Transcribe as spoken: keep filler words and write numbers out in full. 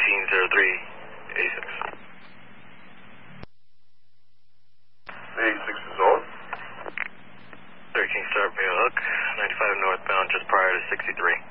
thirteen zero three eighty-six. eighty-six is on. thirteen Star Mail Hook, ninety-five northbound just prior to sixty-three.